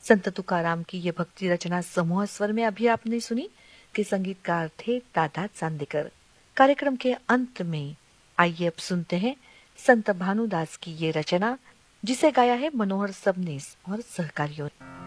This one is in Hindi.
संत तुकाराम की ये भक्ति रचना समूह स्वर में अभी आपने सुनी कि संगीतकार थे दादा चांदेकर। कार्यक्रम के अंत में आइए अब सुनते हैं संत भानुदास की ये रचना, जिसे गाया है मनोहर सबनीस और सहकारियों ने।